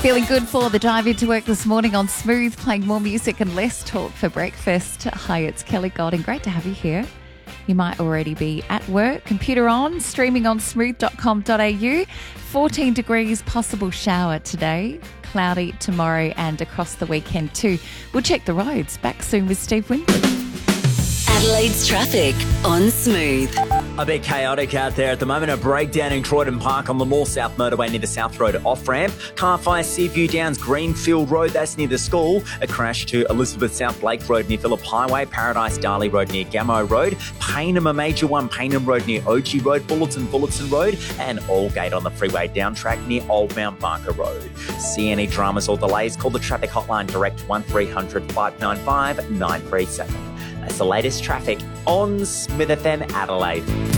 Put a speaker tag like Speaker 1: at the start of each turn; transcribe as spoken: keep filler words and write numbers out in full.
Speaker 1: Feeling good for the dive into work this morning on Smooth, playing more music and less talk for breakfast. Hi, it's Kelly Golding. Great to have you here. You might already be at work, computer on, streaming on smooth dot com dot a u. fourteen degrees, possible shower today, cloudy tomorrow and across the weekend too. We'll check the roads. Back soon with Steve Winwood.
Speaker 2: Adelaide's traffic on Smooth.
Speaker 3: A bit chaotic out there at the moment. A breakdown in Croydon Park on the Moore South Motorway near the South Road off-ramp. Car fire Seaview Downs Greenfield Road, that's near the school. A crash to Elizabeth South Blake Road near Phillip Highway. Paradise Darley Road near Gamo Road. Paynham, a major one. Paynham Road near O G Road. Bulletin, Bulletin Road. And Aldgate on the freeway down track near Old Mount Barker Road. See any dramas or delays? Call the traffic hotline direct one three hundred, five nine five, nine three seven. That's the latest traffic on Smith F M Adelaide.